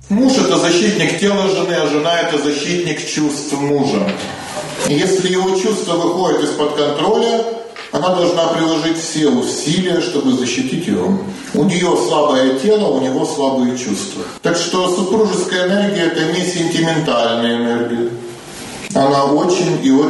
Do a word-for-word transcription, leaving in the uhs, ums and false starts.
Муж – это защитник тела жены, а жена – это защитник чувств мужа. И если его чувства выходят из-под контроля, она должна приложить все усилия, чтобы защитить его. У нее слабое тело, у него слабые чувства. Так что супружеская энергия – это не сентиментальная энергия. Она очень и очень